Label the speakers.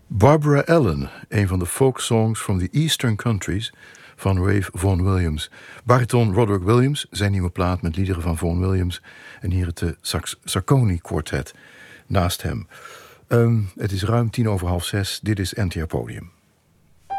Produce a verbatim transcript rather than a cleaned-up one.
Speaker 1: Barbara Allen, een van de folk songs from the Eastern Countries van Ralph Vaughan Williams. Bariton Roderick Williams, zijn nieuwe plaat met liederen van Vaughan Williams. En hier het uh, Sax- Sarconi Quartet naast hem. Um, het is ruim tien over half zes. Dit is N T R Podium.